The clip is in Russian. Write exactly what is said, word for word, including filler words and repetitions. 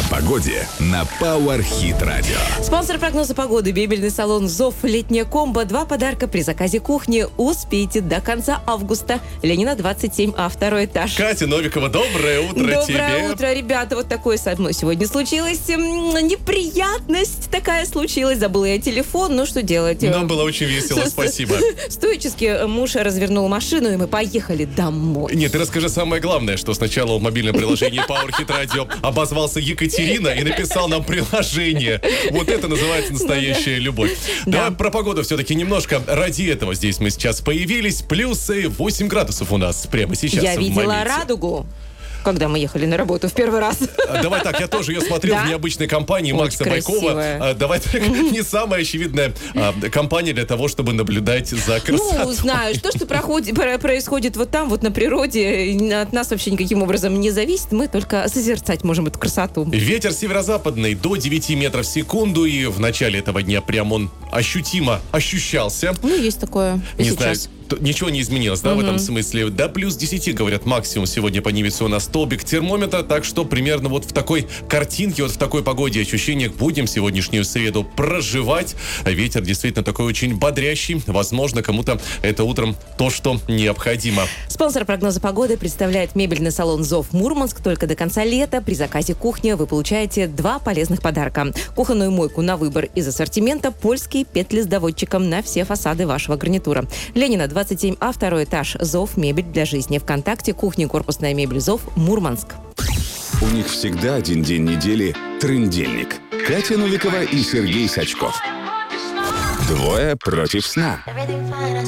погоде на Power Hit Radio. Спонсор прогноза погоды — мебельный салон «Зов». Летняя комбо. Два подарка при заказе кухни. Успейте до конца августа. Ленина, двадцать семь А, второй этаж. Катя Новикова, доброе утро Доброе тебе. Доброе утро, ребята. Вот такое со мной сегодня случилось. Неприятность такая случилась. Забыла я телефон. Ну, что делать? Нам было очень весело, спасибо. Стоически муж развернул машину, и мы поехали домой. Нет, ты расскажи самое главное, что сначала в мобильном приложении Power Hit Radio обозвался Екатерина и написал нам приложение. Вот это называется настоящая любовь. Да. Давай про погоду все-таки немножко. Ради этого здесь мы сейчас появились. Плюс восемь градусов у нас прямо сейчас. Я в видела моменте. радугу, когда мы ехали на работу в первый раз. Давай так, я тоже ее смотрел Да? в необычной компании Очень Макса Байкова. красивая. А, Давай так, не самая очевидная а, компания для того, чтобы наблюдать за красотой. Ну, знаешь, то, что проходит, про- происходит вот там, вот на природе, от нас вообще никаким образом не зависит. Мы только созерцать можем эту красоту. Ветер северо-западный до девяти метров в секунду, и в начале этого дня прям он ощутимо ощущался. Ну, есть такое и Не сейчас. знаю, т- ничего не изменилось, да, в этом смысле. До плюс десяти, говорят, максимум сегодня поднимется у нас столбик термометра, так что примерно вот в такой картинке, вот в такой погоде, ощущениях будем сегодняшнюю среду проживать. Ветер действительно такой очень бодрящий. Возможно, кому-то это утром то, что необходимо. Спонсор прогноза погоды представляет мебельный салон «Зов» Мурманск. Только до конца лета при заказе кухни вы получаете два полезных подарка. Кухонную мойку на выбор из ассортимента, польские петли с доводчиком на все фасады вашего гарнитура. Ленина, двадцать семь А, второй этаж. «Зов. Мебель для жизни». ВКонтакте «Кухня и корпусная мебель «Зов» Мурманск. У них всегда один день недели – трындельник. Катя Новикова и Сергей Сачков. Двое против сна.